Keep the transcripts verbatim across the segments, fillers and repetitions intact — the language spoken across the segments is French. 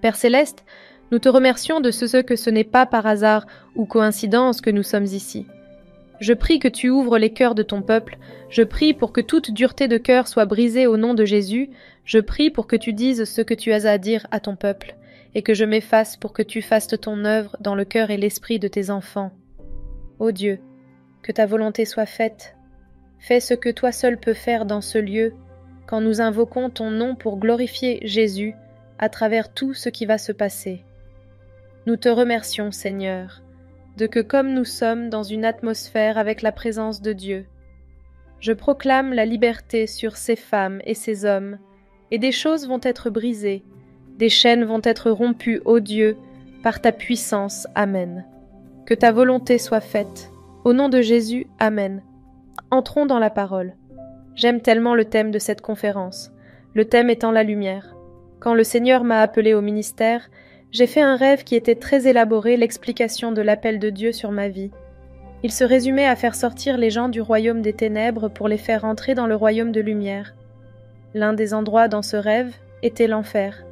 Père Céleste, nous te remercions de ce que ce n'est pas par hasard ou coïncidence que nous sommes ici. Je prie que tu ouvres les cœurs de ton peuple, je prie pour que toute dureté de cœur soit brisée au nom de Jésus, je prie pour que tu dises ce que tu as à dire à ton peuple, et que je m'efface pour que tu fasses ton œuvre dans le cœur et l'esprit de tes enfants. Ô Dieu, que ta volonté soit faite. Fais ce que toi seul peux faire dans ce lieu, quand nous invoquons ton nom pour glorifier Jésus à travers tout ce qui va se passer. Nous te remercions, Seigneur, de que comme nous sommes dans une atmosphère avec la présence de Dieu, je proclame la liberté sur ces femmes et ces hommes, et des choses vont être brisées, des chaînes vont être rompues, ô Dieu, par ta puissance. Amen. Que ta volonté soit faite. Au nom de Jésus, Amen. Entrons dans la parole. J'aime tellement le thème de cette conférence, le thème étant la lumière. Quand le Seigneur m'a appelé au ministère, j'ai fait un rêve qui était très élaboré, l'explication de l'appel de Dieu sur ma vie. Il se résumait à faire sortir les gens du royaume des ténèbres pour les faire entrer dans le royaume de lumière. L'un des endroits dans ce rêve était l'enfer.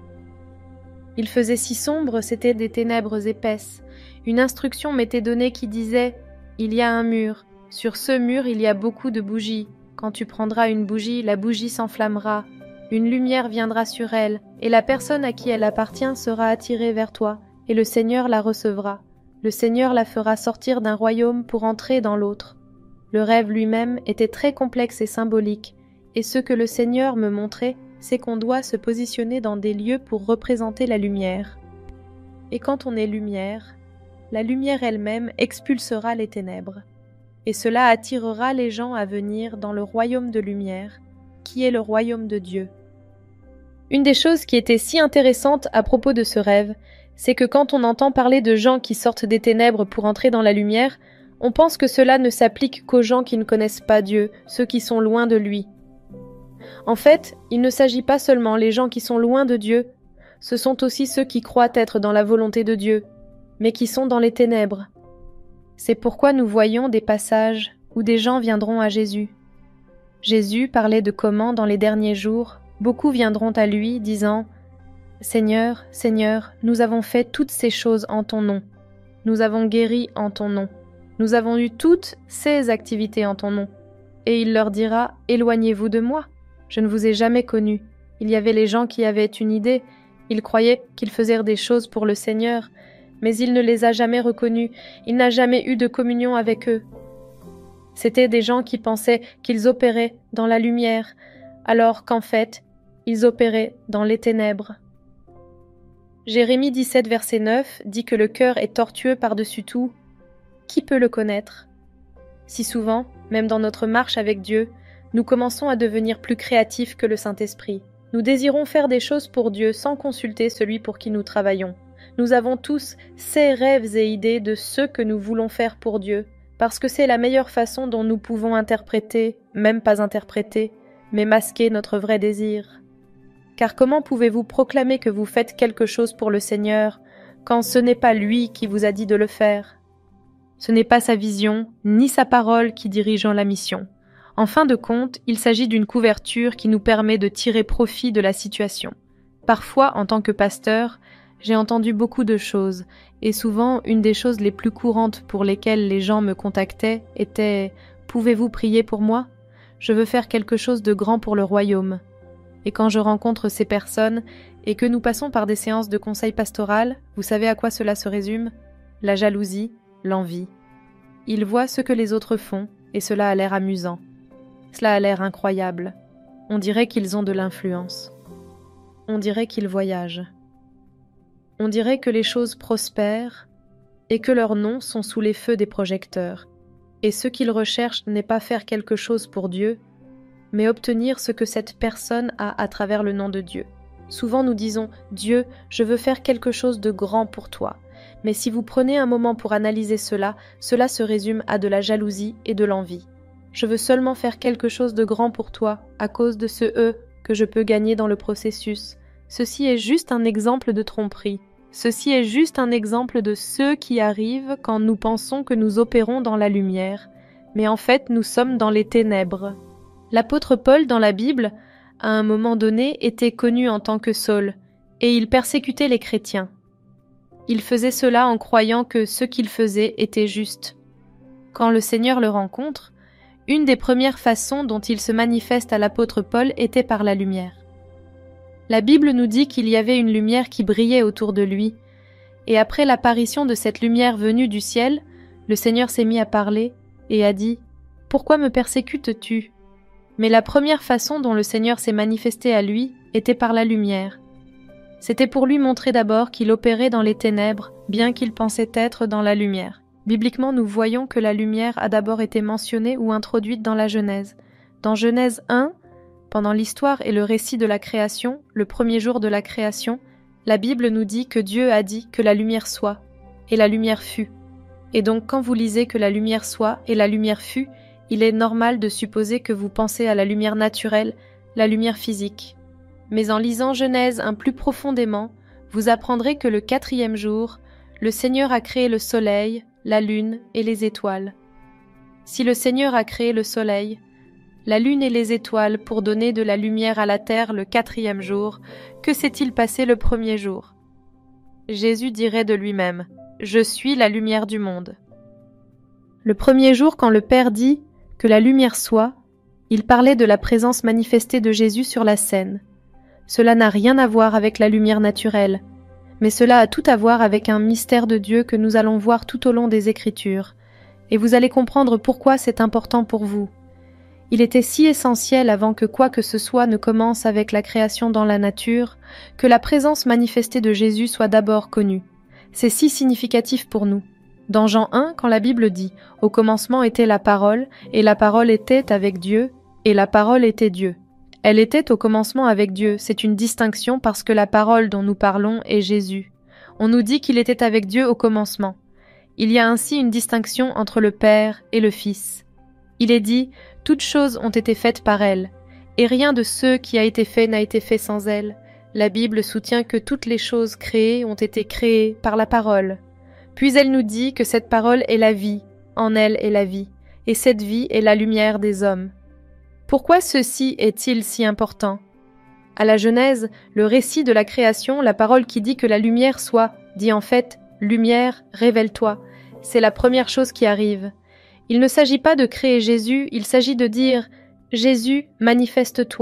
Il faisait si sombre, c'étaient des ténèbres épaisses. Une instruction m'était donnée qui disait « Il y a un mur. Sur ce mur, il y a beaucoup de bougies. Quand tu prendras une bougie, la bougie s'enflammera. Une lumière viendra sur elle, et la personne à qui elle appartient sera attirée vers toi, et le Seigneur la recevra. Le Seigneur la fera sortir d'un royaume pour entrer dans l'autre. » Le rêve lui-même était très complexe et symbolique, et ce que le Seigneur me montrait, c'est qu'on doit se positionner dans des lieux pour représenter la lumière. Et quand on est lumière, la lumière elle-même expulsera les ténèbres. Et cela attirera les gens à venir dans le royaume de lumière, qui est le royaume de Dieu. Une des choses qui était si intéressante à propos de ce rêve, c'est que quand on entend parler de gens qui sortent des ténèbres pour entrer dans la lumière, on pense que cela ne s'applique qu'aux gens qui ne connaissent pas Dieu, ceux qui sont loin de lui. En fait, il ne s'agit pas seulement des gens qui sont loin de Dieu, ce sont aussi ceux qui croient être dans la volonté de Dieu, mais qui sont dans les ténèbres. C'est pourquoi nous voyons des passages où des gens viendront à Jésus. Jésus parlait de comment, dans les derniers jours, beaucoup viendront à lui, disant « Seigneur, Seigneur, nous avons fait toutes ces choses en ton nom. Nous avons guéri en ton nom. Nous avons eu toutes ces activités en ton nom. » Et il leur dira « Éloignez-vous de moi. Je ne vous ai jamais connu. » Il y avait les gens qui avaient une idée. Ils croyaient qu'ils faisaient des choses pour le Seigneur, mais il ne les a jamais reconnus. Il n'a jamais eu de communion avec eux. C'étaient des gens qui pensaient qu'ils opéraient dans la lumière, alors qu'en fait, ils opéraient dans les ténèbres. Jérémie dix-sept, verset neuf, dit que le cœur est tortueux par-dessus tout. Qui peut le connaître? Si souvent, même dans notre marche avec Dieu, nous commençons à devenir plus créatifs que le Saint-Esprit. Nous désirons faire des choses pour Dieu sans consulter celui pour qui nous travaillons. Nous avons tous ces rêves et idées de ce que nous voulons faire pour Dieu, parce que c'est la meilleure façon dont nous pouvons interpréter, même pas interpréter, mais masquer notre vrai désir. Car comment pouvez-vous proclamer que vous faites quelque chose pour le Seigneur quand ce n'est pas lui qui vous a dit de le faire? Ce n'est pas sa vision, ni sa parole qui dirigent la mission. En fin de compte, il s'agit d'une couverture qui nous permet de tirer profit de la situation. Parfois, en tant que pasteur, j'ai entendu beaucoup de choses, et souvent, une des choses les plus courantes pour lesquelles les gens me contactaient était « Pouvez-vous prier pour moi? Je veux faire quelque chose de grand pour le royaume. » Et quand je rencontre ces personnes, et que nous passons par des séances de conseil pastoral, vous savez à quoi cela se résume? La jalousie, l'envie. Ils voient ce que les autres font, et cela a l'air amusant. Cela a l'air incroyable. On dirait qu'ils ont de l'influence. On dirait qu'ils voyagent. On dirait que les choses prospèrent et que leurs noms sont sous les feux des projecteurs. Et ce qu'ils recherchent n'est pas faire quelque chose pour Dieu, mais obtenir ce que cette personne a à travers le nom de Dieu. Souvent nous disons « Dieu, je veux faire quelque chose de grand pour toi ». Mais si vous prenez un moment pour analyser cela, cela se résume à de la jalousie et de l'envie. Je veux seulement faire quelque chose de grand pour toi, à cause de ce « eux » que je peux gagner dans le processus. Ceci est juste un exemple de tromperie. Ceci est juste un exemple de ce qui arrive quand nous pensons que nous opérons dans la lumière, mais en fait nous sommes dans les ténèbres. L'apôtre Paul dans la Bible, à un moment donné, était connu en tant que Saul. et il persécutait les chrétiens. Il faisait cela en croyant que ce qu'il faisait était juste. Quand le Seigneur le rencontre, une des premières façons dont il se manifeste à l'apôtre Paul était par la lumière. La Bible nous dit qu'il y avait une lumière qui brillait autour de lui, et après l'apparition de cette lumière venue du ciel, le Seigneur s'est mis à parler et a dit « Pourquoi me persécutes-tu » Mais la première façon dont le Seigneur s'est manifesté à lui était par la lumière. C'était pour lui montrer d'abord qu'il opérait dans les ténèbres, bien qu'il pensait être dans la lumière. Bibliquement, nous voyons que la lumière a d'abord été mentionnée ou introduite dans la Genèse. Dans Genèse un, pendant l'histoire et le récit de la création, le premier jour de la création, la Bible nous dit que Dieu a dit que la lumière soit, et la lumière fut. Et donc quand vous lisez que la lumière soit et la lumière fut, il est normal de supposer que vous pensez à la lumière naturelle, la lumière physique. Mais en lisant Genèse un plus profondément, vous apprendrez que le quatrième jour, le Seigneur a créé le soleil, la lune et les étoiles. Si le Seigneur a créé le soleil, la lune et les étoiles pour donner de la lumière à la terre le quatrième jour, que s'est-il passé le premier jour? Jésus dirait de lui-même « Je suis la lumière du monde ». Le premier jour, quand le Père dit « que la lumière soit », il parlait de la présence manifestée de Jésus sur la scène. Cela n'a rien à voir avec la lumière naturelle, mais cela a tout à voir avec un mystère de Dieu que nous allons voir tout au long des Écritures, et vous allez comprendre pourquoi c'est important pour vous. Il était si essentiel avant que quoi que ce soit ne commence avec la création dans la nature, que la présence manifestée de Jésus soit d'abord connue. C'est si significatif pour nous. Dans Jean un, quand la Bible dit « Au commencement était la parole, et la parole était avec Dieu, et la parole était Dieu ». Elle était au commencement avec Dieu, c'est une distinction parce que la parole dont nous parlons est Jésus. On nous dit qu'il était avec Dieu au commencement. Il y a ainsi une distinction entre le Père et le Fils. Il est dit « Toutes choses ont été faites par elle, et rien de ce qui a été fait n'a été fait sans elle. » La Bible soutient que toutes les choses créées ont été créées par la parole. Puis elle nous dit que cette parole est la vie, en elle est la vie, et cette vie est la lumière des hommes. Pourquoi ceci est-il si important? À la Genèse, le récit de la création, la parole qui dit que la lumière soit, dit en fait « Lumière, révèle-toi ». C'est la première chose qui arrive. Il ne s'agit pas de créer Jésus, il s'agit de dire « Jésus, manifeste-toi ».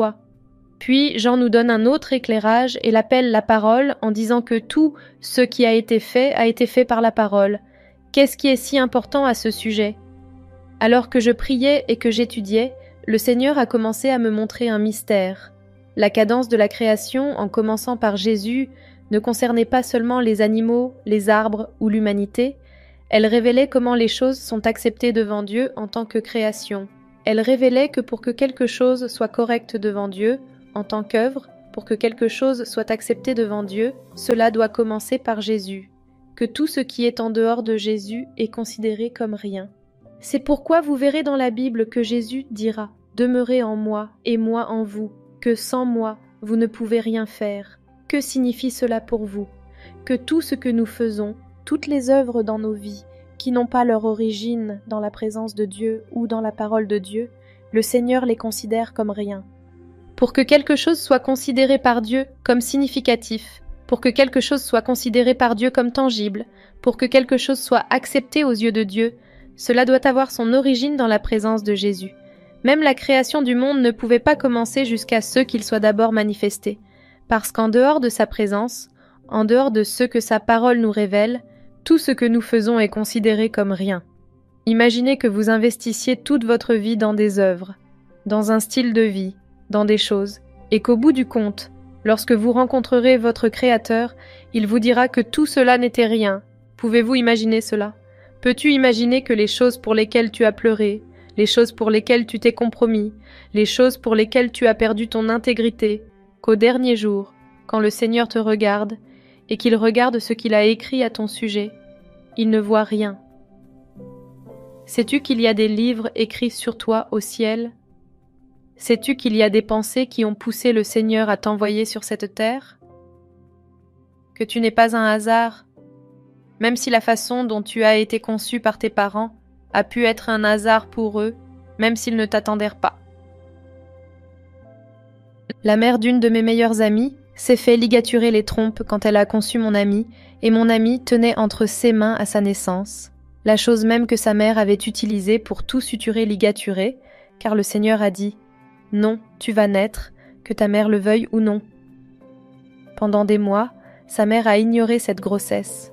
Puis Jean nous donne un autre éclairage et l'appelle la parole en disant que tout ce qui a été fait a été fait par la parole. Qu'est-ce qui est si important à ce sujet? Alors que je priais et que j'étudiais, le Seigneur a commencé à me montrer un mystère. La cadence de la création, en commençant par Jésus, ne concernait pas seulement les animaux, les arbres ou l'humanité, elle révélait comment les choses sont acceptées devant Dieu en tant que création. Elle révélait que pour que quelque chose soit correct devant Dieu, en tant qu'œuvre, pour que quelque chose soit accepté devant Dieu, cela doit commencer par Jésus, que tout ce qui est en dehors de Jésus est considéré comme rien. C'est pourquoi vous verrez dans la Bible que Jésus dira « Demeurez en moi et moi en vous, que sans moi, vous ne pouvez rien faire. » Que signifie cela pour vous? Que tout ce que nous faisons, toutes les œuvres dans nos vies, qui n'ont pas leur origine dans la présence de Dieu ou dans la parole de Dieu, le Seigneur les considère comme rien. Pour que quelque chose soit considéré par Dieu comme significatif, pour que quelque chose soit considéré par Dieu comme tangible, pour que quelque chose soit accepté aux yeux de Dieu, cela doit avoir son origine dans la présence de Jésus. Même la création du monde ne pouvait pas commencer jusqu'à ce qu'il soit d'abord manifesté, parce qu'en dehors de sa présence, en dehors de ce que sa parole nous révèle, tout ce que nous faisons est considéré comme rien. Imaginez que vous investissiez toute votre vie dans des œuvres, dans un style de vie, dans des choses, et qu'au bout du compte, lorsque vous rencontrerez votre Créateur, il vous dira que tout cela n'était rien. Pouvez-vous imaginer cela? Peux-tu imaginer que les choses pour lesquelles tu as pleuré, les choses pour lesquelles tu t'es compromis, les choses pour lesquelles tu as perdu ton intégrité, qu'au dernier jour, quand le Seigneur te regarde, et qu'il regarde ce qu'il a écrit à ton sujet, il ne voit rien. Sais-tu qu'il y a des livres écrits sur toi au ciel? Sais-tu qu'il y a des pensées qui ont poussé le Seigneur à t'envoyer sur cette terre? Que tu n'es pas un hasard, même si la façon dont tu as été conçu par tes parents a pu être un hasard pour eux, même s'ils ne t'attendirent pas. La mère d'une de mes meilleures amies, s'est fait ligaturer les trompes quand elle a conçu mon amie, et mon amie tenait entre ses mains à sa naissance, la chose même que sa mère avait utilisée pour tout suturer ligaturer, car le Seigneur a dit « Non, tu vas naître, que ta mère le veuille ou non. » Pendant des mois, sa mère a ignoré cette grossesse.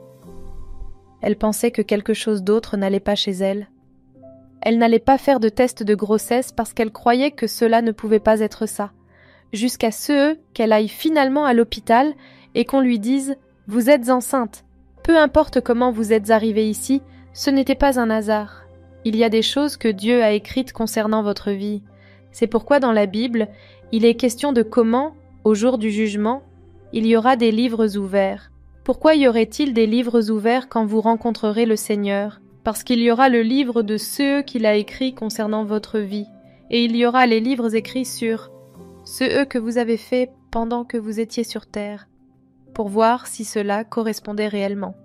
Elle pensait que quelque chose d'autre n'allait pas chez elle. Elle n'allait pas faire de test de grossesse parce qu'elle croyait que cela ne pouvait pas être ça, jusqu'à ce qu'elle aille finalement à l'hôpital et qu'on lui dise « Vous êtes enceinte. Peu importe comment vous êtes arrivée ici, ce n'était pas un hasard. Il y a des choses que Dieu a écrites concernant votre vie. C'est pourquoi dans la Bible, il est question de comment, au jour du jugement, il y aura des livres ouverts. Pourquoi y aurait-il des livres ouverts quand vous rencontrerez le Seigneur? Parce qu'il y aura le livre de ceux qu'il a écrits concernant votre vie, et il y aura les livres écrits sur ceux que vous avez faits pendant que vous étiez sur terre, pour voir si cela correspondait réellement.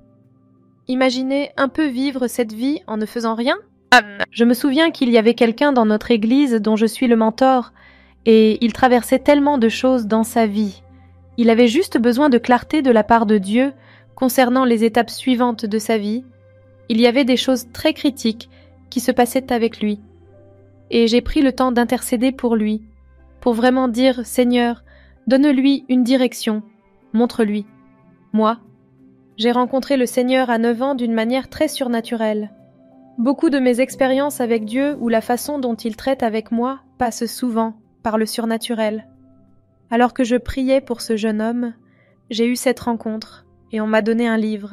Imaginez un peu vivre cette vie en ne faisant rien. Je me souviens qu'il y avait quelqu'un dans notre église dont je suis le mentor, et il traversait tellement de choses dans sa vie. Il avait juste besoin de clarté de la part de Dieu concernant les étapes suivantes de sa vie. Il y avait des choses très critiques qui se passaient avec lui. Et j'ai pris le temps d'intercéder pour lui, pour vraiment dire « Seigneur, donne-lui une direction, montre-lui. » Moi, j'ai rencontré le Seigneur à neuf ans d'une manière très surnaturelle. Beaucoup de mes expériences avec Dieu ou la façon dont il traite avec moi passent souvent par le surnaturel. Alors que je priais pour ce jeune homme, j'ai eu cette rencontre et on m'a donné un livre.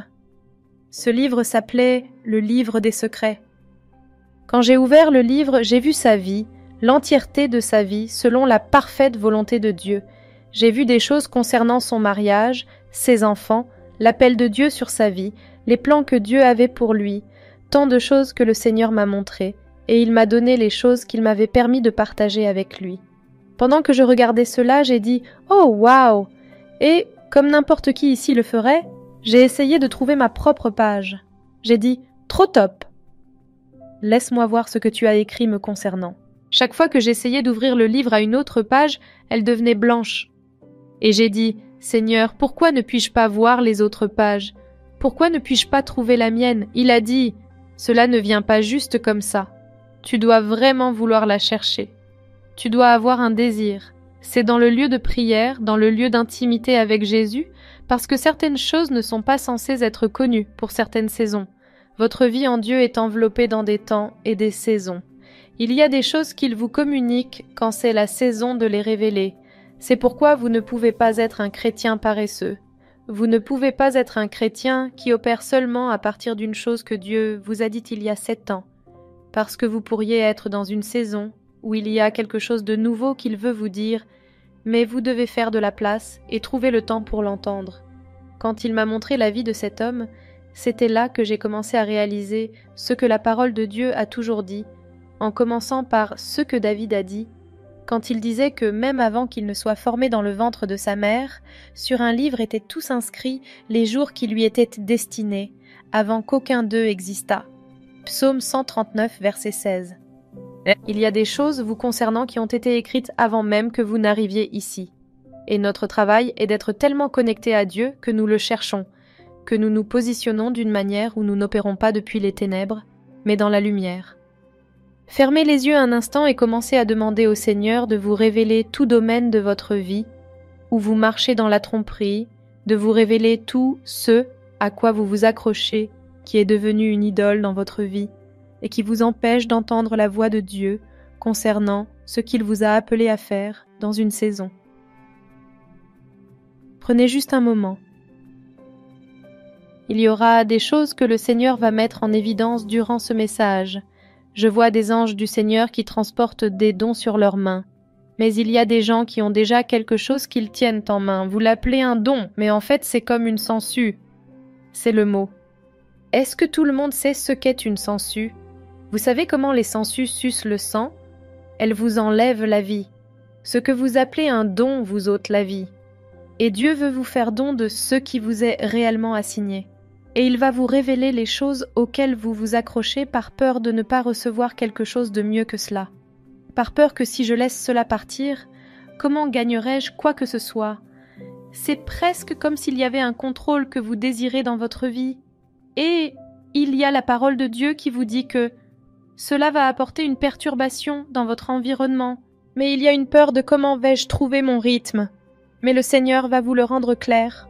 Ce livre s'appelait « Le livre des secrets ». Quand j'ai ouvert le livre, j'ai vu sa vie, l'entièreté de sa vie, selon la parfaite volonté de Dieu. J'ai vu des choses concernant son mariage, ses enfants, l'appel de Dieu sur sa vie, les plans que Dieu avait pour lui, tant de choses que le Seigneur m'a montrées, et il m'a donné les choses qu'il m'avait permis de partager avec lui. Pendant que je regardais cela, j'ai dit « Oh, waouh !» Et, comme n'importe qui ici le ferait, j'ai essayé de trouver ma propre page. J'ai dit « Trop top !» Laisse-moi voir ce que tu as écrit me concernant. Chaque fois que j'essayais d'ouvrir le livre à une autre page, elle devenait blanche. Et j'ai dit « Seigneur, pourquoi ne puis-je pas voir les autres pages? Pourquoi ne puis-je pas trouver la mienne ?» Il a dit « Cela ne vient pas juste comme ça. Tu dois vraiment vouloir la chercher. Tu dois avoir un désir. C'est dans le lieu de prière, dans le lieu d'intimité avec Jésus, parce que certaines choses ne sont pas censées être connues pour certaines saisons. Votre vie en Dieu est enveloppée dans des temps et des saisons. Il y a des choses qu'il vous communique quand c'est la saison de les révéler. C'est pourquoi vous ne pouvez pas être un chrétien paresseux. Vous ne pouvez pas être un chrétien qui opère seulement à partir d'une chose que Dieu vous a dite il y a sept ans, parce que vous pourriez être dans une saison où il y a quelque chose de nouveau qu'il veut vous dire, mais vous devez faire de la place et trouver le temps pour l'entendre. Quand il m'a montré la vie de cet homme, c'était là que j'ai commencé à réaliser ce que la parole de Dieu a toujours dit, en commençant par ce que David a dit, quand il disait que même avant qu'il ne soit formé dans le ventre de sa mère, sur un livre étaient tous inscrits les jours qui lui étaient destinés, avant qu'aucun d'eux existât. Psaume cent trente-neuf, verset seize. Il y a des choses vous concernant qui ont été écrites avant même que vous n'arriviez ici. Et notre travail est d'être tellement connectés à Dieu que nous le cherchons, que nous nous positionnons d'une manière où nous n'opérons pas depuis les ténèbres, mais dans la lumière. Fermez les yeux un instant et commencez à demander au Seigneur de vous révéler tout domaine de votre vie, où vous marchez dans la tromperie, de vous révéler tout ce à quoi vous vous accrochez, qui est devenu une idole dans votre vie, et qui vous empêche d'entendre la voix de Dieu concernant ce qu'il vous a appelé à faire dans une saison. Prenez juste un moment. Il y aura des choses que le Seigneur va mettre en évidence durant ce message. Je vois des anges du Seigneur qui transportent des dons sur leurs mains. Mais il y a des gens qui ont déjà quelque chose qu'ils tiennent en main. Vous l'appelez un don, mais en fait c'est comme une sangsue. C'est le mot. Est-ce que tout le monde sait ce qu'est une sangsue? Vous savez comment les sangsues sucent le sang? Elles vous enlèvent la vie. Ce que vous appelez un don vous ôte la vie. Et Dieu veut vous faire don de ce qui vous est réellement assigné. Et il va vous révéler les choses auxquelles vous vous accrochez par peur de ne pas recevoir quelque chose de mieux que cela. Par peur que si je laisse cela partir, comment gagnerais-je quoi que ce soit? c'est presque comme s'il y avait un contrôle que vous désirez dans votre vie. Et il y a la parole de Dieu qui vous dit que cela va apporter une perturbation dans votre environnement. Mais il y a une peur de comment vais-je trouver mon rythme. Mais le Seigneur va vous le rendre clair.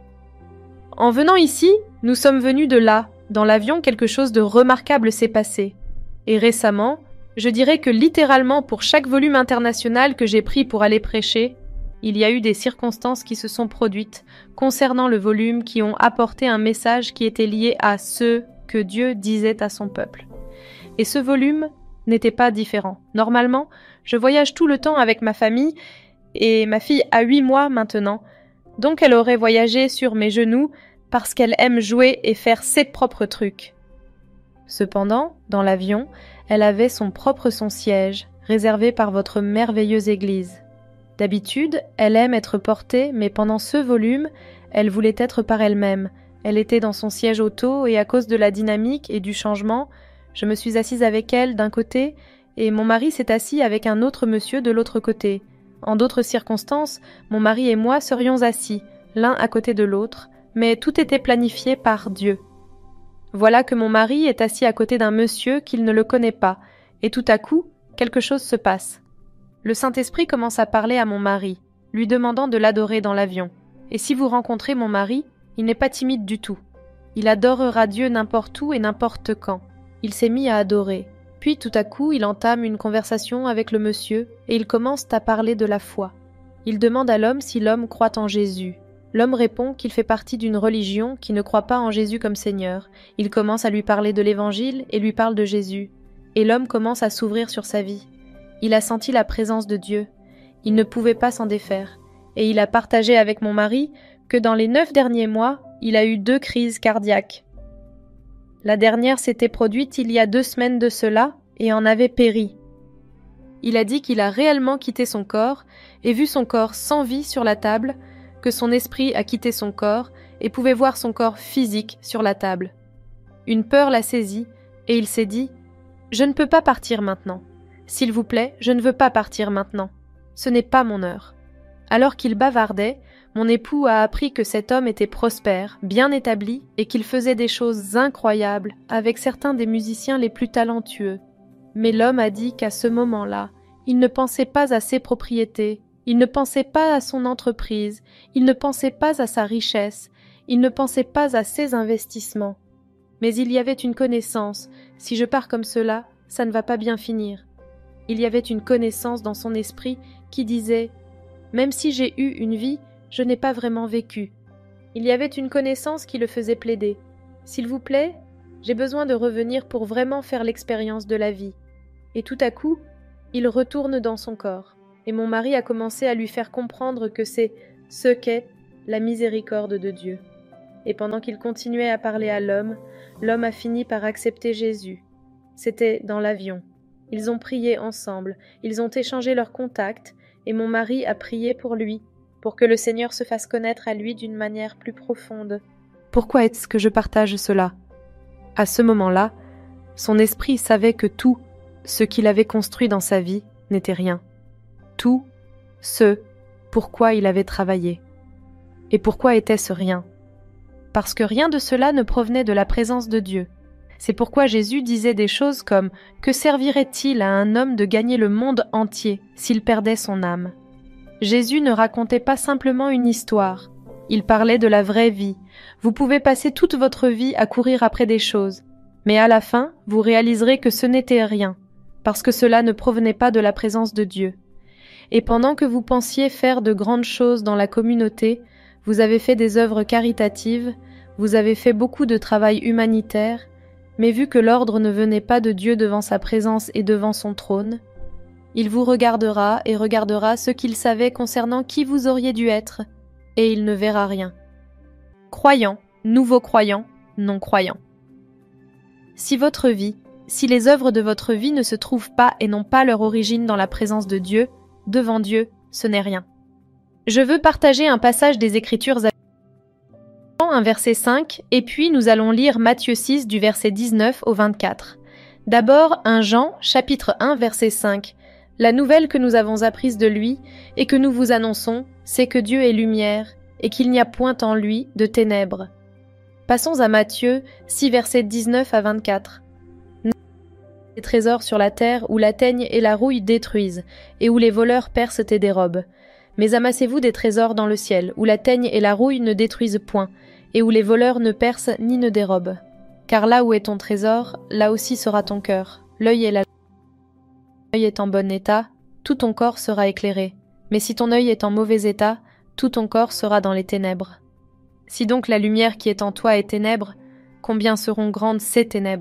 En venant ici, nous sommes venus de là. Dans l'avion, quelque chose de remarquable s'est passé. Et récemment, je dirais que littéralement pour chaque volume international que j'ai pris pour aller prêcher, il y a eu des circonstances qui se sont produites concernant le volume qui ont apporté un message qui était lié à ce que Dieu disait à son peuple. Et ce volume n'était pas différent. Normalement, je voyage tout le temps avec ma famille et ma fille a huit mois maintenant, donc elle aurait voyagé sur mes genoux parce qu'elle aime jouer et faire ses propres trucs. Cependant, dans l'avion, elle avait son propre son siège, réservé par votre merveilleuse Église. D'habitude, elle aime être portée, mais pendant ce volume, elle voulait être par elle-même. Elle était dans son siège auto et à cause de la dynamique et du changement, je me suis assise avec elle d'un côté et mon mari s'est assis avec un autre monsieur de l'autre côté. En d'autres circonstances, mon mari et moi serions assis, l'un à côté de l'autre, mais tout était planifié par Dieu. Voilà que mon mari est assis à côté d'un monsieur qu'il ne le connaît pas, et tout à coup, quelque chose se passe. Le Saint-Esprit commence à parler à mon mari, lui demandant de l'adorer dans l'avion. Et si vous rencontrez mon mari, il n'est pas timide du tout. Il adorera Dieu n'importe où et n'importe quand. Il s'est mis à adorer. Puis tout à coup, il entame une conversation avec le monsieur, et ils commencent à parler de la foi. Il demande à l'homme si l'homme croit en Jésus. L'homme répond qu'il fait partie d'une religion qui ne croit pas en Jésus comme Seigneur. Il commence à lui parler de l'Évangile et lui parle de Jésus. Et l'homme commence à s'ouvrir sur sa vie. Il a senti la présence de Dieu. Il ne pouvait pas s'en défaire. Et il a partagé avec mon mari que dans les neuf derniers mois, il a eu deux crises cardiaques. La dernière s'était produite il y a deux semaines de cela et en avait péri. Il a dit qu'il a réellement quitté son corps et vu son corps sans vie sur la table, que son esprit a quitté son corps et pouvait voir son corps physique sur la table. Une peur l'a saisi et il s'est dit « Je ne peux pas partir maintenant. S'il vous plaît, je ne veux pas partir maintenant. Ce n'est pas mon heure. » Alors qu'il bavardait, mon époux a appris que cet homme était prospère, bien établi et qu'il faisait des choses incroyables avec certains des musiciens les plus talentueux. Mais l'homme a dit qu'à ce moment-là, il ne pensait pas à ses propriétés, il ne pensait pas à son entreprise, il ne pensait pas à sa richesse, il ne pensait pas à ses investissements. Mais il y avait une connaissance, si je pars comme cela, ça ne va pas bien finir. Il y avait une connaissance dans son esprit qui disait « Même si j'ai eu une vie, je n'ai pas vraiment vécu. » Il y avait une connaissance qui le faisait plaider. « S'il vous plaît, j'ai besoin de revenir pour vraiment faire l'expérience de la vie. » Et tout à coup, il retourne dans son corps. Et mon mari a commencé à lui faire comprendre que c'est ce qu'est la miséricorde de Dieu. Et pendant qu'il continuait à parler à l'homme, l'homme a fini par accepter Jésus. C'était dans l'avion. Ils ont prié ensemble, ils ont échangé leurs contacts, et mon mari a prié pour lui, pour que le Seigneur se fasse connaître à lui d'une manière plus profonde. Pourquoi est-ce que je partage cela? À ce moment-là, son esprit savait que tout ce qu'il avait construit dans sa vie n'était rien. Tout ce pourquoi il avait travaillé. Et pourquoi était-ce rien? Parce que rien de cela ne provenait de la présence de Dieu. C'est pourquoi Jésus disait des choses comme « Que servirait-il à un homme de gagner le monde entier s'il perdait son âme ?» Jésus ne racontait pas simplement une histoire. Il parlait de la vraie vie. Vous pouvez passer toute votre vie à courir après des choses, mais à la fin, vous réaliserez que ce n'était rien, parce que cela ne provenait pas de la présence de Dieu. Et pendant que vous pensiez faire de grandes choses dans la communauté, vous avez fait des œuvres caritatives, vous avez fait beaucoup de travail humanitaire, mais vu que l'ordre ne venait pas de Dieu devant sa présence et devant son trône, il vous regardera et regardera ce qu'il savait concernant qui vous auriez dû être, et il ne verra rien. Croyants, nouveaux croyants, non-croyants. Si votre vie, si les œuvres de votre vie ne se trouvent pas et n'ont pas leur origine dans la présence de Dieu, devant Dieu, ce n'est rien. Je veux partager un passage des Écritures avec un verset cinq, et puis nous allons lire Matthieu six du verset dix-neuf au vingt-quatre. D'abord, un Jean, chapitre un, verset cinq. La nouvelle que nous avons apprise de lui et que nous vous annonçons, c'est que Dieu est lumière et qu'il n'y a point en lui de ténèbres. Passons à Matthieu six, versets dix-neuf à vingt-quatre. Des trésors sur la terre où la teigne et la rouille détruisent, et où les voleurs percent et dérobent. Mais amassez-vous des trésors dans le ciel, où la teigne et la rouille ne détruisent point, et où les voleurs ne percent ni ne dérobent. Car là où est ton trésor, là aussi sera ton cœur. L'œil et la l'œil est en bon état, tout ton corps sera éclairé. Mais si ton œil est en mauvais état, tout ton corps sera dans les ténèbres. Si donc la lumière qui est en toi est ténèbres, combien seront grandes ces ténèbres?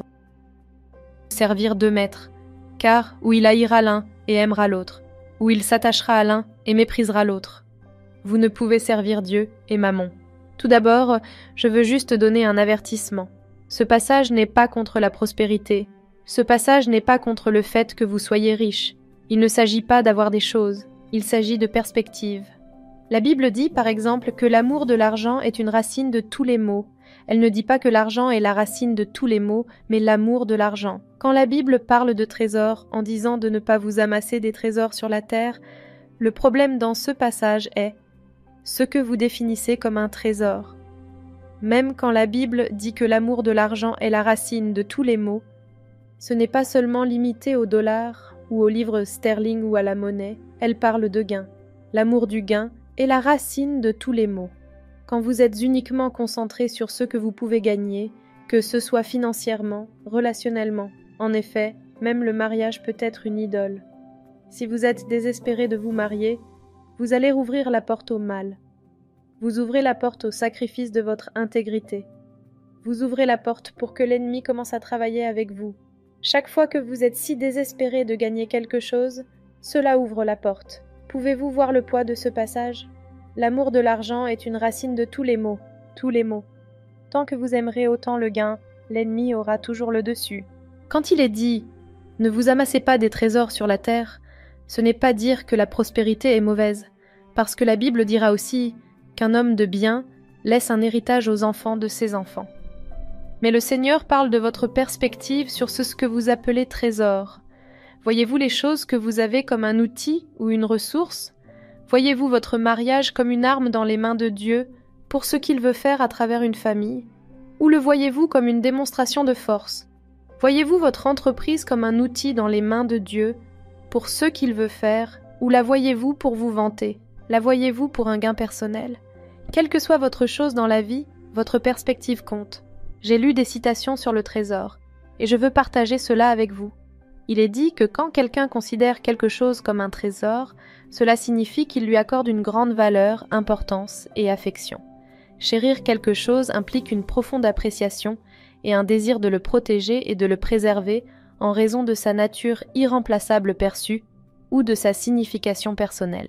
Servir deux maîtres, car où il haïra l'un et aimera l'autre, où il s'attachera à l'un et méprisera l'autre. Vous ne pouvez servir Dieu et Mammon. Tout d'abord, je veux juste donner un avertissement. Ce passage n'est pas contre la prospérité. Ce passage n'est pas contre le fait que vous soyez riche. Il ne s'agit pas d'avoir des choses. Il s'agit de perspective. La Bible dit, par exemple, que l'amour de l'argent est une racine de tous les maux. Elle ne dit pas que l'argent est la racine de tous les maux, mais l'amour de l'argent. Quand la Bible parle de trésors, en disant de ne pas vous amasser des trésors sur la terre, le problème dans ce passage est ce que vous définissez comme un trésor. Même quand la Bible dit que l'amour de l'argent est la racine de tous les maux, ce n'est pas seulement limité au dollar ou au livre sterling ou à la monnaie, elle parle de gain. L'amour du gain est la racine de tous les maux. Quand vous êtes uniquement concentré sur ce que vous pouvez gagner, que ce soit financièrement, relationnellement, en effet, même le mariage peut être une idole. Si vous êtes désespéré de vous marier, vous allez rouvrir la porte au mal. Vous ouvrez la porte au sacrifice de votre intégrité. Vous ouvrez la porte pour que l'ennemi commence à travailler avec vous. Chaque fois que vous êtes si désespéré de gagner quelque chose, cela ouvre la porte. Pouvez-vous voir le poids de ce passage? L'amour de l'argent est une racine de tous les maux, tous les maux. Tant que vous aimerez autant le gain, l'ennemi aura toujours le dessus. Quand il est dit « Ne vous amassez pas des trésors sur la terre », ce n'est pas dire que la prospérité est mauvaise, parce que la Bible dira aussi qu'un homme de bien laisse un héritage aux enfants de ses enfants. Mais le Seigneur parle de votre perspective sur ce que vous appelez trésor. Voyez-vous les choses que vous avez comme un outil ou une ressource? Voyez-vous votre mariage comme une arme dans les mains de Dieu pour ce qu'il veut faire à travers une famille? Ou le voyez-vous comme une démonstration de force? Voyez-vous votre entreprise comme un outil dans les mains de Dieu pour ce qu'il veut faire? Ou la voyez-vous pour vous vanter? La voyez-vous pour un gain personnel? Quelle que soit votre chose dans la vie, votre perspective compte. J'ai lu des citations sur le trésor, et je veux partager cela avec vous. Il est dit que quand quelqu'un considère quelque chose comme un trésor, cela signifie qu'il lui accorde une grande valeur, importance et affection. Chérir quelque chose implique une profonde appréciation et un désir de le protéger et de le préserver en raison de sa nature irremplaçable perçue ou de sa signification personnelle.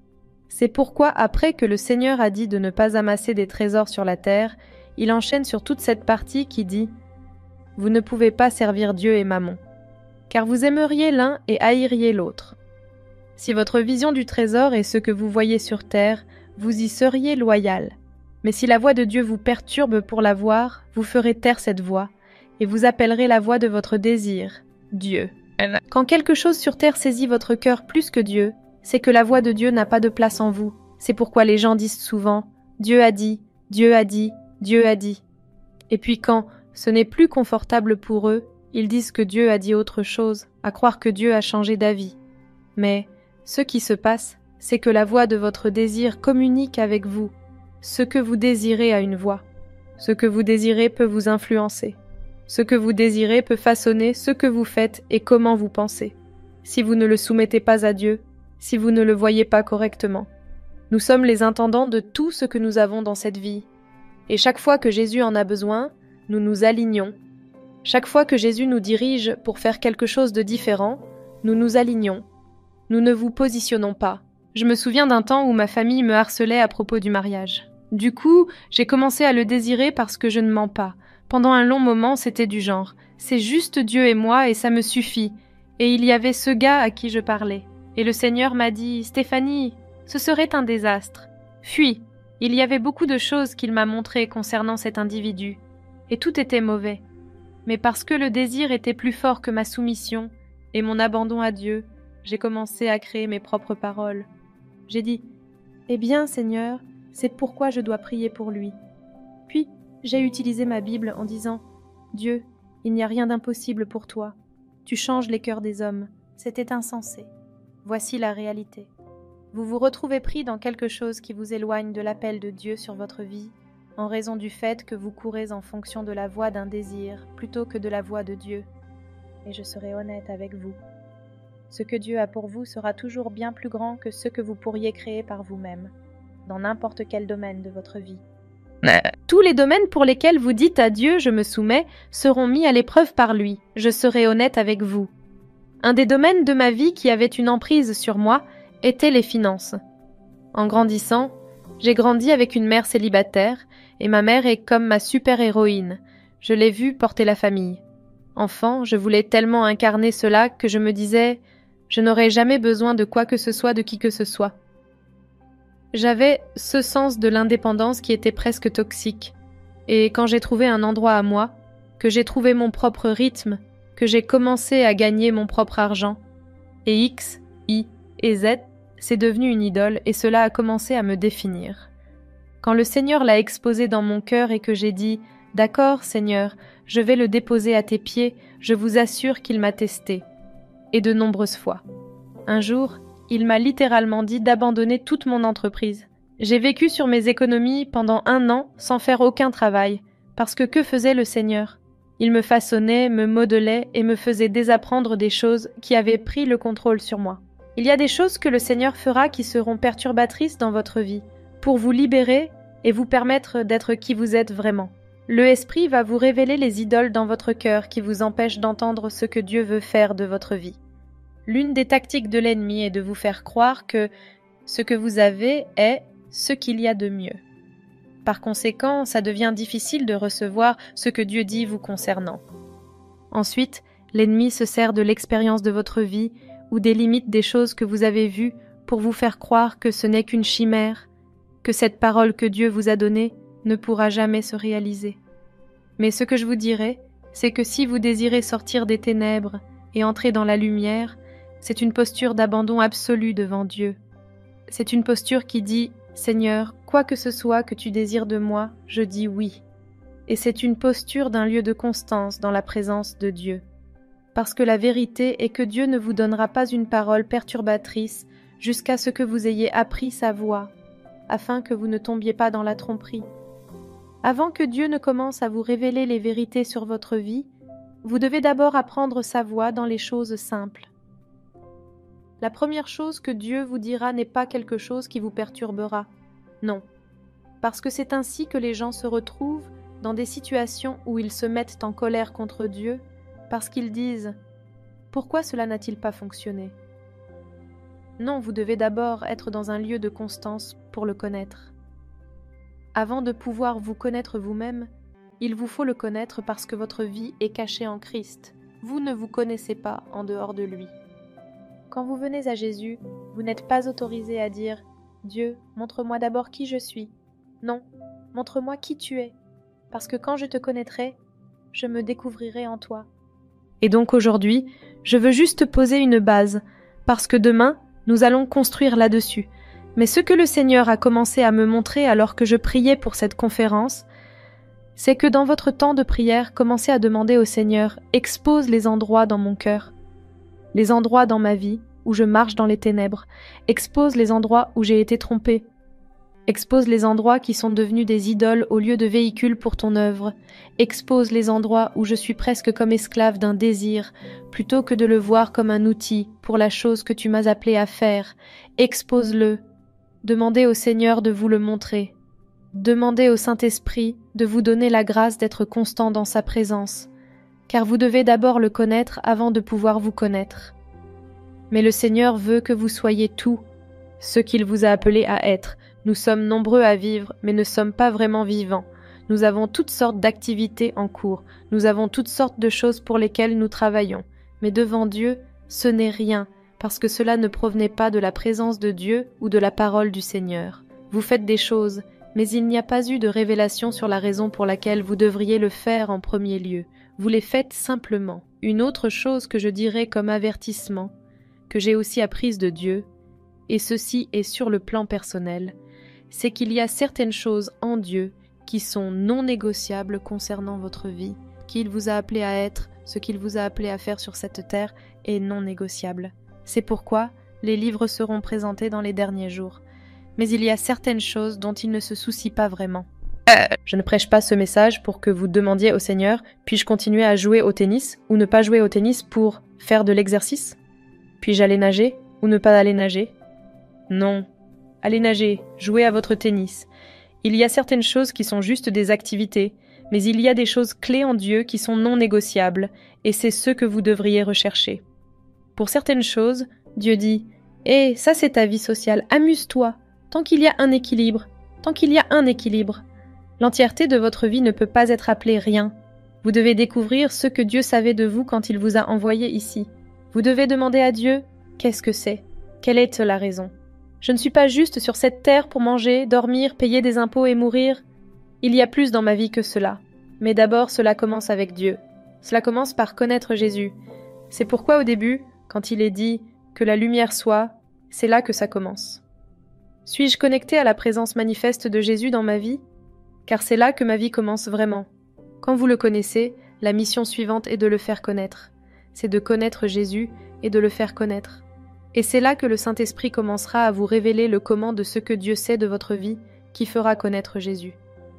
C'est pourquoi, après que le Seigneur a dit de ne pas amasser des trésors sur la terre, il enchaîne sur toute cette partie qui dit « Vous ne pouvez pas servir Dieu et Mammon, car vous aimeriez l'un et haïriez l'autre. Si votre vision du trésor est ce que vous voyez sur terre, vous y seriez loyal. Mais si la voix de Dieu vous perturbe pour la voir, vous ferez taire cette voix, et vous appellerez la voix de votre désir, Dieu. Quand quelque chose sur terre saisit votre cœur plus que Dieu, c'est que la voix de Dieu n'a pas de place en vous. C'est pourquoi les gens disent souvent « Dieu a dit, Dieu a dit, Dieu a dit ». Et puis quand ce n'est plus confortable pour eux, ils disent que Dieu a dit autre chose, à croire que Dieu a changé d'avis. Mais ce qui se passe, c'est que la voix de votre désir communique avec vous. Ce que vous désirez a une voix. Ce que vous désirez peut vous influencer. Ce que vous désirez peut façonner ce que vous faites et comment vous pensez. Si vous ne le soumettez pas à Dieu, si vous ne le voyez pas correctement. Nous sommes les intendants de tout ce que nous avons dans cette vie. Et chaque fois que Jésus en a besoin, nous nous alignons. Chaque fois que Jésus nous dirige pour faire quelque chose de différent, nous nous alignons. Nous ne vous positionnons pas. Je me souviens d'un temps où ma famille me harcelait à propos du mariage. Du coup, j'ai commencé à le désirer parce que je ne mens pas. Pendant un long moment, c'était du genre « c'est juste Dieu et moi et ça me suffit ». Et il y avait ce gars à qui je parlais. Et le Seigneur m'a dit « Stéphanie, ce serait un désastre. Fuis ». Il y avait beaucoup de choses qu'il m'a montrées concernant cet individu. Et tout était mauvais. Mais parce que le désir était plus fort que ma soumission et mon abandon à Dieu, j'ai commencé à créer mes propres paroles. J'ai dit « Eh bien, Seigneur, c'est pourquoi je dois prier pour lui. Puis, j'ai utilisé ma Bible en disant « Dieu, il n'y a rien d'impossible pour toi. Tu changes les cœurs des hommes. C'était insensé. Voici la réalité. » Vous vous retrouvez pris dans quelque chose qui vous éloigne de l'appel de Dieu sur votre vie, en raison du fait que vous courez en fonction de la voie d'un désir plutôt que de la voie de Dieu. Et je serai honnête avec vous. Ce que Dieu a pour vous sera toujours bien plus grand que ce que vous pourriez créer par vous-même, dans n'importe quel domaine de votre vie. Tous les domaines pour lesquels vous dites à Dieu « je me soumets » seront mis à l'épreuve par lui. Je serai honnête avec vous. Un des domaines de ma vie qui avait une emprise sur moi étaient les finances. En grandissant, j'ai grandi avec une mère célibataire et ma mère est comme ma super-héroïne. Je l'ai vue porter la famille. Enfant, je voulais tellement incarner cela que je me disais « je n'aurai jamais besoin de quoi que ce soit de qui que ce soit ». J'avais ce sens de l'indépendance qui était presque toxique. Et quand j'ai trouvé un endroit à moi, que j'ai trouvé mon propre rythme, que j'ai commencé à gagner mon propre argent, et X, Y et Z, c'est devenu une idole et cela a commencé à me définir. Quand le Seigneur l'a exposé dans mon cœur et que j'ai dit « D'accord, Seigneur, je vais le déposer à tes pieds, je vous assure qu'il m'a testé. » Et de nombreuses fois. Un jour, il m'a littéralement dit d'abandonner toute mon entreprise. J'ai vécu sur mes économies pendant un an sans faire aucun travail, parce que que faisait le Seigneur ? Il me façonnait, me modelait et me faisait désapprendre des choses qui avaient pris le contrôle sur moi. Il y a des choses que le Seigneur fera qui seront perturbatrices dans votre vie, pour vous libérer et vous permettre d'être qui vous êtes vraiment. Le Esprit va vous révéler les idoles dans votre cœur qui vous empêchent d'entendre ce que Dieu veut faire de votre vie. L'une des tactiques de l'ennemi est de vous faire croire que ce que vous avez est ce qu'il y a de mieux. Par conséquent, ça devient difficile de recevoir ce que Dieu dit vous concernant. Ensuite, l'ennemi se sert de l'expérience de votre vie ou des limites des choses que vous avez vues pour vous faire croire que ce n'est qu'une chimère, que cette parole que Dieu vous a donnée ne pourra jamais se réaliser. Mais ce que je vous dirai, c'est que si vous désirez sortir des ténèbres et entrer dans la lumière, c'est une posture d'abandon absolu devant Dieu. C'est une posture qui dit « Seigneur, quoi que ce soit que tu désires de moi, je dis oui ». Et c'est une posture d'un lieu de constance dans la présence de Dieu. Parce que la vérité est que Dieu ne vous donnera pas une parole perturbatrice jusqu'à ce que vous ayez appris sa voix, afin que vous ne tombiez pas dans la tromperie. Avant que Dieu ne commence à vous révéler les vérités sur votre vie, vous devez d'abord apprendre sa voix dans les choses simples. La première chose que Dieu vous dira n'est pas quelque chose qui vous perturbera. Non. Parce que c'est ainsi que les gens se retrouvent dans des situations où ils se mettent en colère contre Dieu, parce qu'ils disent « Pourquoi cela n'a-t-il pas fonctionné ?» Non, vous devez d'abord être dans un lieu de constance pour le connaître. Avant de pouvoir vous connaître vous-même, il vous faut le connaître parce que votre vie est cachée en Christ. Vous ne vous connaissez pas en dehors de lui. Quand vous venez à Jésus, vous n'êtes pas autorisé à dire « Dieu, montre-moi d'abord qui je suis ». Non, montre-moi qui tu es, parce que quand je te connaîtrai, je me découvrirai en toi. Et donc aujourd'hui, je veux juste poser une base, parce que demain, nous allons construire là-dessus. Mais ce que le Seigneur a commencé à me montrer alors que je priais pour cette conférence, c'est que dans votre temps de prière, commencez à demander au Seigneur « Expose les endroits dans mon cœur ». Les endroits dans ma vie où je marche dans les ténèbres, expose les endroits où j'ai été trompée, expose les endroits qui sont devenus des idoles au lieu de véhicules pour ton œuvre, expose les endroits où je suis presque comme esclave d'un désir, plutôt que de le voir comme un outil pour la chose que tu m'as appelé à faire, expose-le, demandez au Seigneur de vous le montrer, demandez au Saint-Esprit de vous donner la grâce d'être constant dans sa présence, car vous devez d'abord le connaître avant de pouvoir vous connaître. Mais le Seigneur veut que vous soyez tout, ce qu'il vous a appelé à être. Nous sommes nombreux à vivre, mais ne sommes pas vraiment vivants. Nous avons toutes sortes d'activités en cours, nous avons toutes sortes de choses pour lesquelles nous travaillons. Mais devant Dieu, ce n'est rien, parce que cela ne provenait pas de la présence de Dieu ou de la parole du Seigneur. Vous faites des choses, mais il n'y a pas eu de révélation sur la raison pour laquelle vous devriez le faire en premier lieu. Vous les faites simplement. Une autre chose que je dirais comme avertissement, que j'ai aussi apprise de Dieu, et ceci est sur le plan personnel, c'est qu'il y a certaines choses en Dieu qui sont non négociables concernant votre vie, qu'il vous a appelé à être, ce qu'il vous a appelé à faire sur cette terre est non négociable. C'est pourquoi les livres seront présentés dans les derniers jours. Mais il y a certaines choses dont il ne se soucie pas vraiment. Je ne prêche pas ce message pour que vous demandiez au Seigneur « Puis-je continuer à jouer au tennis ou ne pas jouer au tennis pour faire de l'exercice ? Puis-je aller nager ou ne pas aller nager ?» Non. Allez nager, jouez à votre tennis. Il y a certaines choses qui sont juste des activités, mais il y a des choses clés en Dieu qui sont non négociables, et c'est ce que vous devriez rechercher. Pour certaines choses, Dieu dit « Eh, ça c'est ta vie sociale, amuse-toi, tant qu'il y a un équilibre, tant qu'il y a un équilibre. » L'entièreté de votre vie ne peut pas être appelée rien. Vous devez découvrir ce que Dieu savait de vous quand il vous a envoyé ici. Vous devez demander à Dieu « Qu'est-ce que c'est ? Quelle est la raison ? Je ne suis pas juste sur cette terre pour manger, dormir, payer des impôts et mourir. Il y a plus dans ma vie que cela. Mais d'abord, cela commence avec Dieu. Cela commence par connaître Jésus. C'est pourquoi au début, quand il est dit « Que la lumière soit », c'est là que ça commence. Suis-je connecté à la présence manifeste de Jésus dans ma vie ? Car c'est là que ma vie commence vraiment. Quand vous le connaissez, la mission suivante est de le faire connaître. C'est de connaître Jésus et de le faire connaître. Et c'est là que le Saint-Esprit commencera à vous révéler le comment de ce que Dieu sait de votre vie qui fera connaître Jésus.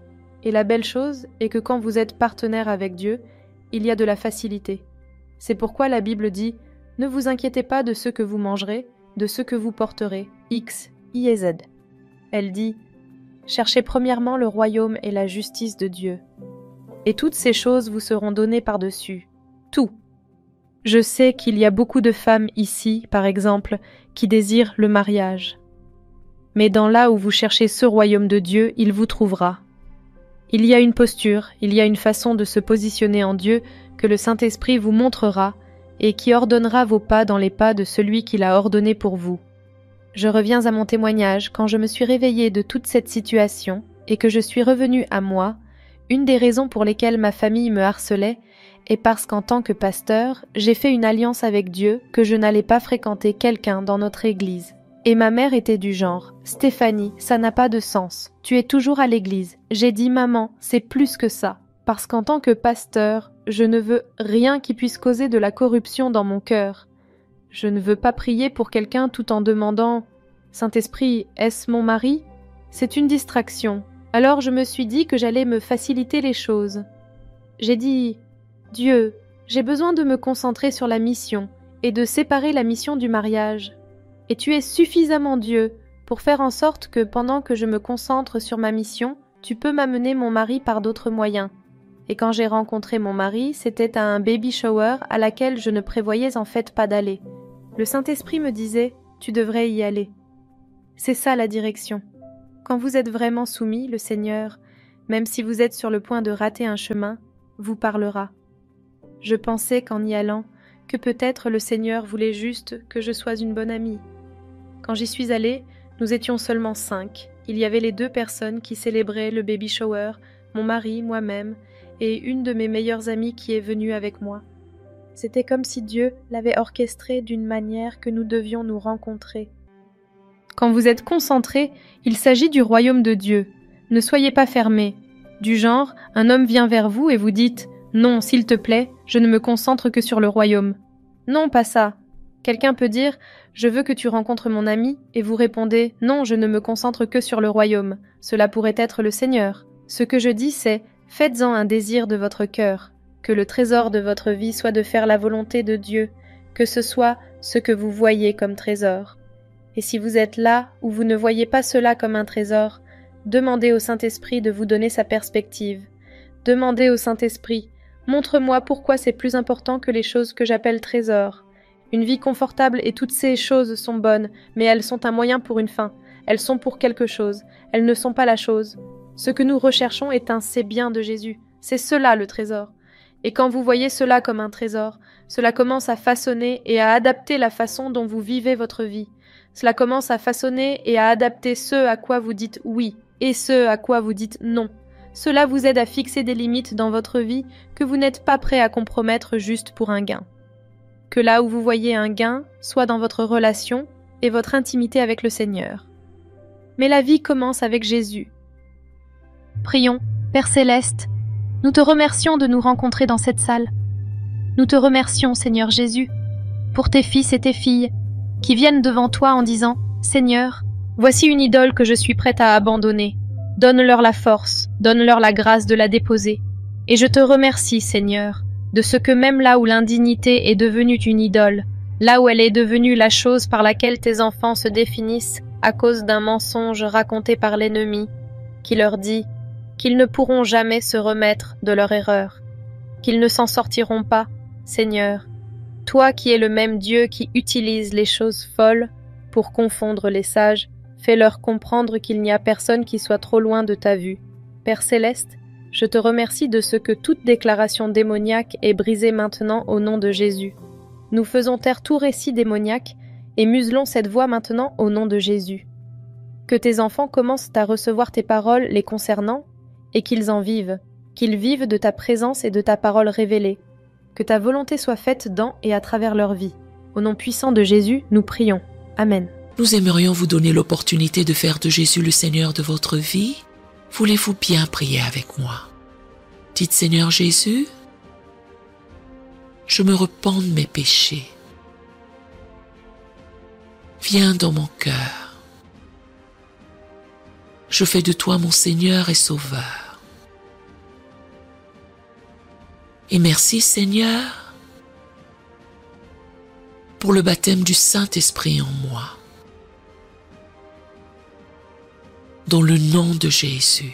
Et la belle chose est que quand vous êtes partenaire avec Dieu, il y a de la facilité. C'est pourquoi la Bible dit « Ne vous inquiétez pas de ce que vous mangerez, de ce que vous porterez. » X, Y et Z. Elle dit « Cherchez premièrement le royaume et la justice de Dieu. Et toutes ces choses vous seront données par-dessus. Tout. » Je sais qu'il y a beaucoup de femmes ici, par exemple, qui désirent le mariage. Mais dans là où vous cherchez ce royaume de Dieu, il vous trouvera. Il y a une posture, il y a une façon de se positionner en Dieu que le Saint-Esprit vous montrera et qui ordonnera vos pas dans les pas de celui qui l'a ordonné pour vous. Je reviens à mon témoignage quand je me suis réveillée de toute cette situation et que je suis revenue à moi. Une des raisons pour lesquelles ma famille me harcelait est parce qu'en tant que pasteur, j'ai fait une alliance avec Dieu que je n'allais pas fréquenter quelqu'un dans notre église. Et ma mère était du genre « Stéphanie, ça n'a pas de sens. Tu es toujours à l'église. » J'ai dit « Maman, c'est plus que ça. » Parce qu'en tant que pasteur, je ne veux rien qui puisse causer de la corruption dans mon cœur. Je ne veux pas prier pour quelqu'un tout en demandant « Saint-Esprit, est-ce mon mari ?» C'est une distraction. Alors je me suis dit que j'allais me faciliter les choses. J'ai dit « Dieu, j'ai besoin de me concentrer sur la mission et de séparer la mission du mariage. Et tu es suffisamment Dieu pour faire en sorte que pendant que je me concentre sur ma mission, tu peux m'amener mon mari par d'autres moyens. » Et quand j'ai rencontré mon mari, c'était à un baby shower à laquelle je ne prévoyais en fait pas d'aller. Le Saint-Esprit me disait « Tu devrais y aller. » C'est ça la direction. Quand vous êtes vraiment soumis, le Seigneur, même si vous êtes sur le point de rater un chemin, vous parlera. Je pensais qu'en y allant, que peut-être le Seigneur voulait juste que je sois une bonne amie. Quand j'y suis allée, nous étions seulement cinq. Il y avait les deux personnes qui célébraient le baby shower, mon mari, moi-même, et une de mes meilleures amies qui est venue avec moi. C'était comme si Dieu l'avait orchestré d'une manière que nous devions nous rencontrer. Quand vous êtes concentré, il s'agit du royaume de Dieu. Ne soyez pas fermés. Du genre, un homme vient vers vous et vous dites « Non, s'il te plaît, je ne me concentre que sur le royaume. » Non, pas ça. Quelqu'un peut dire « Je veux que tu rencontres mon ami » et vous répondez « Non, je ne me concentre que sur le royaume. » Cela pourrait être le Seigneur. Ce que je dis, c'est « Faites-en un désir de votre cœur. » Que le trésor de votre vie soit de faire la volonté de Dieu, que ce soit ce que vous voyez comme trésor. Et si vous êtes là où vous ne voyez pas cela comme un trésor, demandez au Saint-Esprit de vous donner sa perspective. Demandez au Saint-Esprit, montre-moi pourquoi c'est plus important que les choses que j'appelle trésors. Une vie confortable et toutes ces choses sont bonnes, mais elles sont un moyen pour une fin. Elles sont pour quelque chose, elles ne sont pas la chose. Ce que nous recherchons est un c'est bien de Jésus. C'est cela le trésor. Et quand vous voyez cela comme un trésor, cela commence à façonner et à adapter la façon dont vous vivez votre vie. Cela commence à façonner et à adapter ce à quoi vous dites oui et ce à quoi vous dites non. Cela vous aide à fixer des limites dans votre vie que vous n'êtes pas prêt à compromettre juste pour un gain. Que là où vous voyez un gain soit dans votre relation et votre intimité avec le Seigneur. mais la vie commence avec Jésus. Prions, Père Céleste, nous te remercions de nous rencontrer dans cette salle. Nous te remercions, Seigneur Jésus, pour tes fils et tes filles qui viennent devant toi en disant « Seigneur, voici une idole que je suis prête à abandonner. Donne-leur la force, donne-leur la grâce de la déposer. Et je te remercie, Seigneur, de ce que même là où l'indignité est devenue une idole, là où elle est devenue la chose par laquelle tes enfants se définissent à cause d'un mensonge raconté par l'ennemi, qui leur dit qu'ils ne pourront jamais se remettre de leur erreur, qu'ils ne s'en sortiront pas, Seigneur, toi qui es le même Dieu qui utilise les choses folles pour confondre les sages, fais-leur comprendre qu'il n'y a personne qui soit trop loin de ta vue. Père Céleste, je te remercie de ce que toute déclaration démoniaque est brisée maintenant au nom de Jésus. Nous faisons taire tout récit démoniaque et muselons cette voix maintenant au nom de Jésus. Que tes enfants commencent à recevoir tes paroles les concernant et qu'ils en vivent, qu'ils vivent de ta présence et de ta parole révélée. Que ta volonté soit faite dans et à travers leur vie. Au nom puissant de Jésus, nous prions. Amen. Nous aimerions vous donner l'opportunité de faire de Jésus le Seigneur de votre vie. Voulez-vous bien prier avec moi? Dites Seigneur Jésus, je me repens de mes péchés. Viens dans mon cœur. Je fais de toi mon Seigneur et Sauveur. Et merci Seigneur pour le baptême du Saint-Esprit en moi. Dans le nom de Jésus.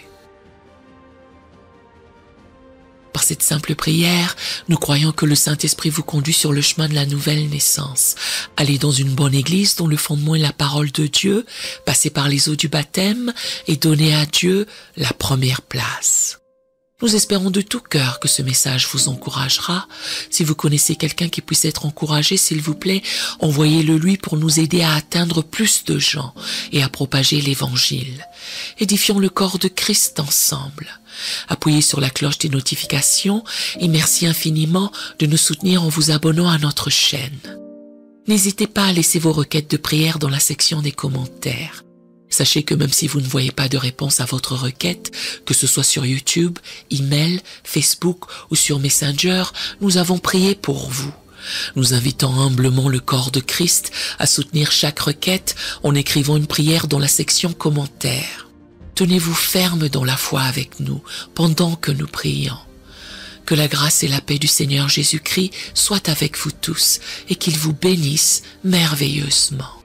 Par cette simple prière, nous croyons que le Saint-Esprit vous conduit sur le chemin de la nouvelle naissance. Allez dans une bonne église dont le fondement est la parole de Dieu, passez par les eaux du baptême et donnez à Dieu la première place. Nous espérons de tout cœur que ce message vous encouragera. Si vous connaissez quelqu'un qui puisse être encouragé, s'il vous plaît, envoyez-le lui pour nous aider à atteindre plus de gens et à propager l'évangile. Édifions le corps de Christ ensemble. Appuyez sur la cloche des notifications et merci infiniment de nous soutenir en vous abonnant à notre chaîne. N'hésitez pas à laisser vos requêtes de prière dans la section des commentaires. Sachez que même si vous ne voyez pas de réponse à votre requête, que ce soit sur YouTube, email, Facebook ou sur Messenger, nous avons prié pour vous. Nous invitons humblement le corps de Christ à soutenir chaque requête en écrivant une prière dans la section commentaires. Tenez-vous ferme dans la foi avec nous pendant que nous prions. Que la grâce et la paix du Seigneur Jésus-Christ soient avec vous tous et qu'il vous bénisse merveilleusement.